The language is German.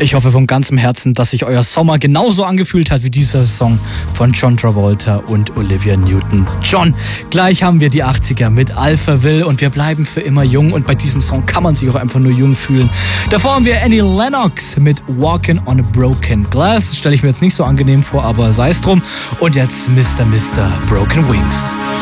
Ich hoffe von ganzem Herzen, dass sich euer Sommer genauso angefühlt hat wie dieser Song von John Travolta und Olivia Newton-John. Gleich haben wir die 80er mit Alphaville und wir bleiben für immer jung und bei diesem Song kann man sich auch einfach nur jung fühlen. Davor haben wir Annie Lennox mit Walking on a Broken Glass. Das stelle ich mir jetzt nicht so angenehm vor, aber sei es drum. Und jetzt Mr. Broken Wings.